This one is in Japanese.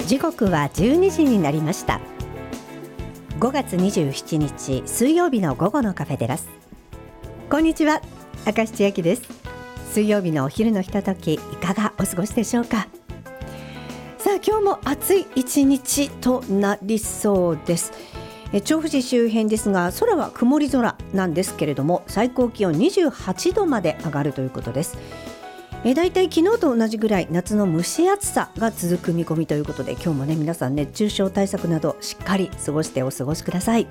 時刻は12時になりました。5月27日水曜日の午後のカフェテラス。こんにちは、明石千秋です。水曜日のお昼のひととき、いかがお過ごしでしょうか。さあ、今日も暑い一日となりそうです。調布市周辺ですが、空は曇り空なんですけれども、最高気温28度まで上がるということです。だいたい昨日と同じぐらい夏の蒸し暑さが続く見込みということで、今日もね、皆さん熱中症対策などしっかり過ごしてお過ごしください。